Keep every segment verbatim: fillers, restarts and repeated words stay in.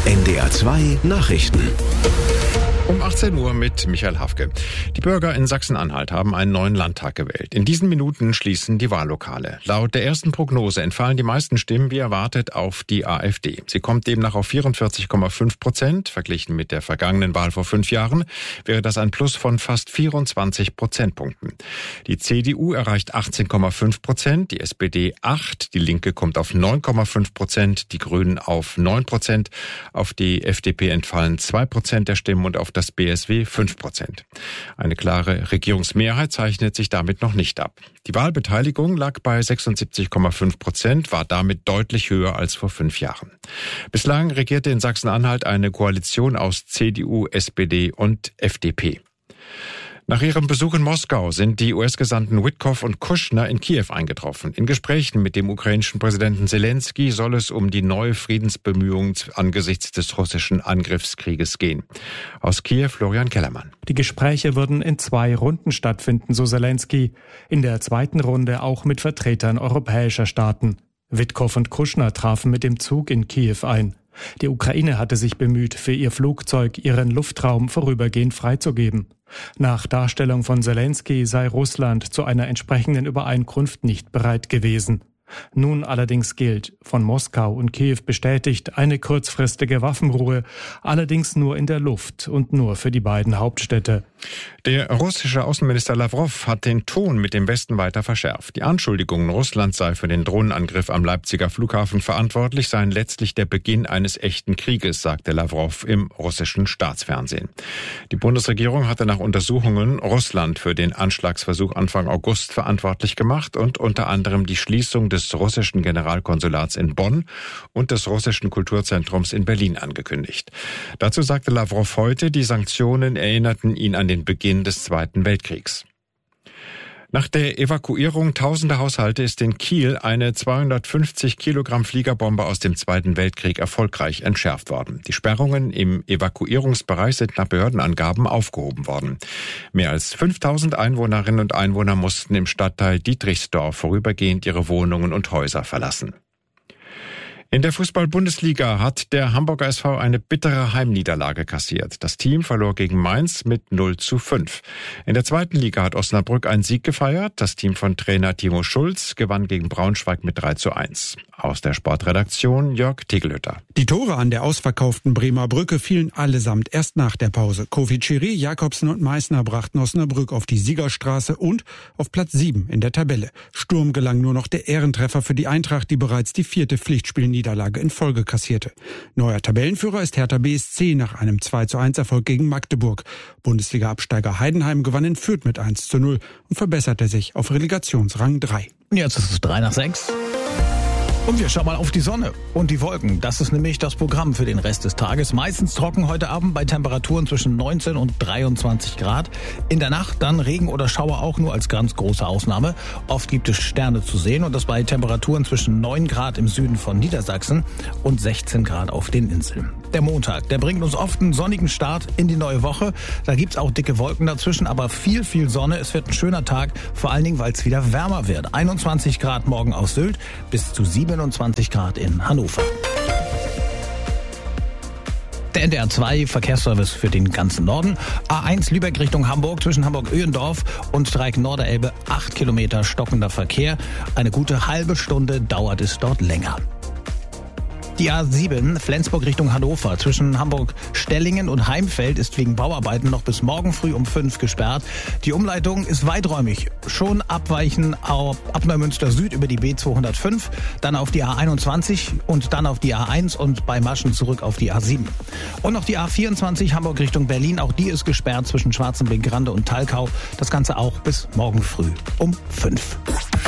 N D R zwei Nachrichten. Um achtzehn Uhr mit Michael Hafke. Die Bürger in Sachsen-Anhalt haben einen neuen Landtag gewählt. In diesen Minuten schließen die Wahllokale. Laut der ersten Prognose entfallen die meisten Stimmen wie erwartet auf die AfD. Sie kommt demnach auf vierundvierzig Komma fünf Prozent. Verglichen mit der vergangenen Wahl vor fünf Jahren wäre das ein Plus von fast vierundzwanzig Prozentpunkten. Die C D U erreicht achtzehn Komma fünf Prozent, die S P D acht, die Linke kommt auf neun Komma fünf Prozent, die Grünen auf neun Prozent, auf die F D P entfallen zwei Prozent der Stimmen und auf das B S W fünf Prozent. Eine klare Regierungsmehrheit zeichnet sich damit noch nicht ab. Die Wahlbeteiligung lag bei sechsundsiebzig Komma fünf Prozent, war damit deutlich höher als vor fünf Jahren. Bislang regierte in Sachsen-Anhalt eine Koalition aus C D U, S P D und F D P. Nach ihrem Besuch in Moskau sind die U S-Gesandten Witkoff und Kushner in Kiew eingetroffen. In Gesprächen mit dem ukrainischen Präsidenten Zelensky soll es um die neue Friedensbemühungen angesichts des russischen Angriffskrieges gehen. Aus Kiew Florian Kellermann. Die Gespräche würden in zwei Runden stattfinden, so Zelensky. In der zweiten Runde auch mit Vertretern europäischer Staaten. Witkoff und Kushner trafen mit dem Zug in Kiew ein. Die Ukraine hatte sich bemüht, für ihr Flugzeug ihren Luftraum vorübergehend freizugeben. Nach Darstellung von Zelensky sei Russland zu einer entsprechenden Übereinkunft nicht bereit gewesen. Nun allerdings gilt, von Moskau und Kiew bestätigt, eine kurzfristige Waffenruhe, allerdings nur in der Luft und nur für die beiden Hauptstädte. Der russische Außenminister Lavrov hat den Ton mit dem Westen weiter verschärft. Die Anschuldigungen, Russland sei für den Drohnenangriff am Leipziger Flughafen verantwortlich, seien letztlich der Beginn eines echten Krieges, sagte Lavrov im russischen Staatsfernsehen. Die Bundesregierung hatte nach Untersuchungen Russland für den Anschlagsversuch Anfang August verantwortlich gemacht und unter anderem die Schließung des russischen Generalkonsulats in Bonn und des russischen Kulturzentrums in Berlin angekündigt. Dazu sagte Lavrov heute, die Sanktionen erinnerten ihn an den Beginn des Zweiten Weltkriegs. Nach der Evakuierung tausender Haushalte ist in Kiel eine zweihundertfünfzig Kilogramm Fliegerbombe aus dem Zweiten Weltkrieg erfolgreich entschärft worden. Die Sperrungen im Evakuierungsbereich sind nach Behördenangaben aufgehoben worden. Mehr als fünftausend Einwohnerinnen und Einwohner mussten im Stadtteil Dietrichsdorf vorübergehend ihre Wohnungen und Häuser verlassen. In der Fußball-Bundesliga hat der Hamburger S V eine bittere Heimniederlage kassiert. Das Team verlor gegen Mainz mit null zu fünf. In der zweiten Liga hat Osnabrück einen Sieg gefeiert. Das Team von Trainer Timo Schulz gewann gegen Braunschweig mit drei zu eins. Aus der Sportredaktion Jörg Tegelhütter. Die Tore an der ausverkauften Bremer Brücke fielen allesamt erst nach der Pause. Kofi Chiri, Jakobsen und Meissner brachten Osnabrück auf die Siegerstraße und auf Platz sieben in der Tabelle. Sturm gelang nur noch der Ehrentreffer für die Eintracht, die bereits die vierte Pflichtspielniederlage in Folge kassierte. Neuer Tabellenführer ist Hertha B S C nach einem zwei zu eins Erfolg gegen Magdeburg. Bundesliga-Absteiger Heidenheim gewann in Fürth mit eins zu null und verbesserte sich auf Relegationsrang drei. Jetzt ist es drei nach sechs. Und wir schauen mal auf die Sonne und die Wolken. Das ist nämlich das Programm für den Rest des Tages. Meistens trocken heute Abend bei Temperaturen zwischen neunzehn und dreiundzwanzig Grad. In der Nacht dann Regen oder Schauer auch nur als ganz große Ausnahme. Oft gibt es Sterne zu sehen und das bei Temperaturen zwischen neun Grad im Süden von Niedersachsen und sechzehn Grad auf den Inseln. Der Montag, der bringt uns oft einen sonnigen Start in die neue Woche. Da gibt's auch dicke Wolken dazwischen, aber viel, viel Sonne. Es wird ein schöner Tag, vor allen Dingen, weil es wieder wärmer wird. einundzwanzig Grad morgen auf Sylt bis zu siebenundzwanzig Grad in Hannover. Der N D R zwei Verkehrsservice für den ganzen Norden. A eins Lübeck Richtung Hamburg zwischen Hamburg-Öhendorf und Dreieck-Norderelbe. acht Kilometer stockender Verkehr. Eine gute halbe Stunde dauert es dort länger. Die A sieben Flensburg Richtung Hannover zwischen Hamburg-Stellingen und Heimfeld ist wegen Bauarbeiten noch bis morgen früh um fünf gesperrt. Die Umleitung ist weiträumig. Schon abweichen ab Neumünster Süd über die B zweihundertfünf, dann auf die A einundzwanzig und dann auf die A eins und bei Maschen zurück auf die A sieben. Und noch die A vierundzwanzig Hamburg Richtung Berlin. Auch die ist gesperrt zwischen Schwarzenbeck-Grande und Talkau. Das Ganze auch bis morgen früh um fünf.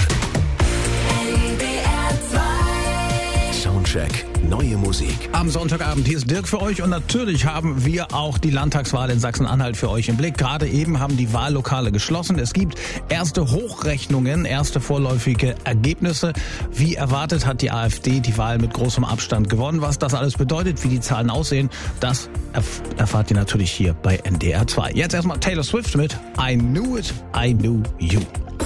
Soundcheck. Neue Musik. Am Sonntagabend, hier ist Dirk für euch und natürlich haben wir auch die Landtagswahl in Sachsen-Anhalt für euch im Blick. Gerade eben haben die Wahllokale geschlossen. Es gibt erste Hochrechnungen, erste vorläufige Ergebnisse. Wie erwartet hat die AfD die Wahl mit großem Abstand gewonnen. Was das alles bedeutet, wie die Zahlen aussehen, das erf- erfahrt ihr natürlich hier bei N D R zwei. Jetzt erstmal Taylor Swift mit I Knew It, I Knew You.